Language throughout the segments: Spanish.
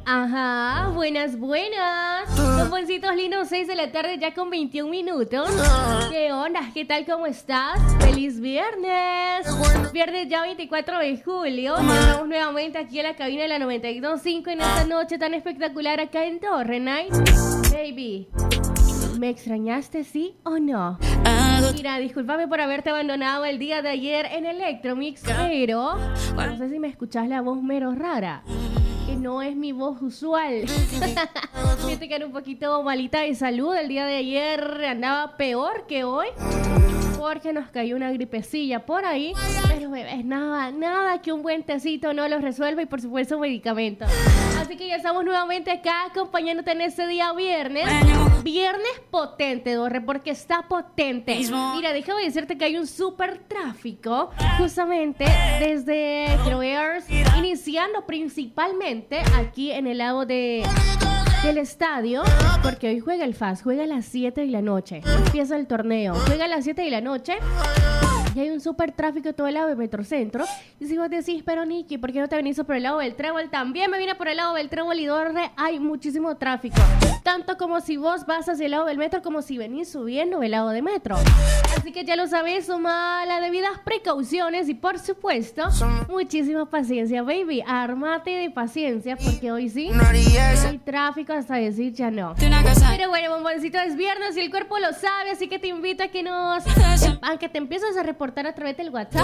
Ajá, buenas. Bomboncitos lindos, 6 de la tarde ya con 21 minutos. ¿Qué onda? ¿Qué tal? ¿Cómo estás? ¡Feliz viernes! Viernes ya 24 de julio. Estamos nuevamente aquí en la cabina de la 92.5 en esta noche tan espectacular acá en Torre Night. Baby, ¿me extrañaste, sí o no? Mira, discúlpame por haberte abandonado el día de ayer en Electromix, pero no sé si me escuchás la voz mero rara. Que no es mi voz usual. Fíjate que era un poquito malita de salud. El día de ayer andaba peor que hoy, porque nos cayó una gripecilla por ahí. Pero bebés, nada que un buen tecito no lo resuelva, y por supuesto medicamentos. Así que ya estamos nuevamente acá acompañándote en este día viernes. Viernes potente, Dorre, porque está potente. Mira, déjame decirte que hay un súper tráfico justamente desde Croers, iniciando principalmente aquí en el lado del estadio, porque hoy juega el FAS, juega a las 7 de la noche. Empieza el torneo, juega a las 7 de la noche. Y hay un súper tráfico todo el lado de Metrocentro. Y si vos decís, pero Nikki, ¿por qué no te venís por el lado del Trébol? También me vine por el lado del Trébol y Dorre. Hay muchísimo tráfico. Tanto como si vos vas hacia el lado del metro, como si venís subiendo del lado de metro. Así que ya lo sabés, suma las debidas precauciones y por supuesto, muchísima paciencia, baby. Ármate de paciencia, porque hoy sí hay tráfico hasta decir ya no. Pero bueno, bomboncito, es viernes y el cuerpo lo sabe, así que te invito a que aunque te empieces a reportar a través del WhatsApp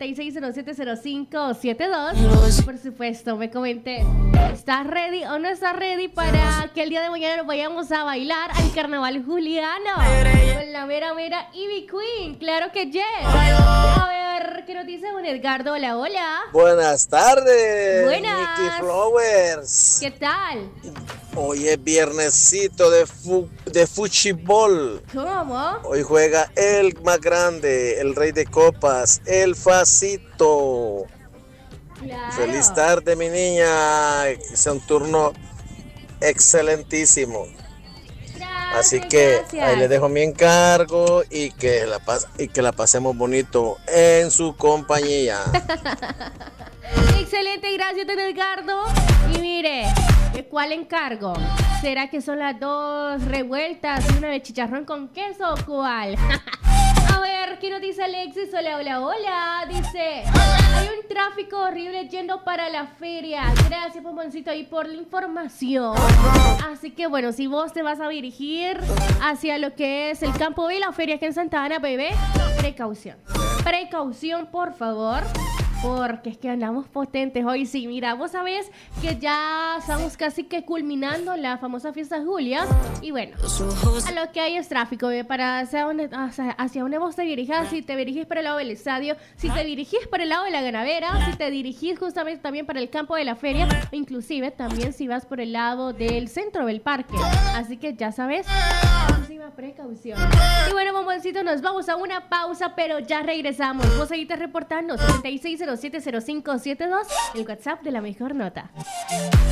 76070572. Por supuesto, me comenté, ¿estás ready o no estás ready para que el día de mañana nos vayamos a bailar al carnaval juliano con la mera Ivy Queen? Claro que yes. A ver, ¿qué nos dice don Edgardo? Hola. Buenas tardes. Buenas. Nicky Flowers. ¿Qué tal? Hoy es viernesito de fútbol. ¿Cómo? Hoy juega el más grande, el rey de copas, el Facito. Claro. Feliz tarde, mi niña. Que sea un turno excelentísimo. Así que gracias. Ahí le dejo mi encargo y que la pasemos bonito en su compañía. Excelente, gracias, don Edgardo. Y mire, ¿cuál encargo? ¿Será que son las dos revueltas y una de chicharrón con queso o cuál? A ver, ¿qué nos dice Alexis? Hola. Dice, hay un tráfico horrible yendo para la feria. Gracias, pomponcito, ahí por la información. Así que bueno, si vos te vas a dirigir hacia lo que es el campo de la feria aquí en Santa Ana, bebé, precaución, por favor. Porque es que andamos potentes hoy, sí. Mira, vos sabés que ya estamos casi que culminando la famosa fiesta Julia. Y bueno, a lo que hay es tráfico, para hacia donde vos te dirijas. Si te dirigís para el lado del estadio, si te dirigís para el lado de la ganadera, si te dirigís justamente también para el campo de la feria, o inclusive también si vas por el lado del centro del parque. Así que ya sabes, muchísima precaución. Y bueno, bomboncito, nos vamos a una pausa, pero ya regresamos. Vos seguiste reportando 76070572, el WhatsApp de la mejor nota.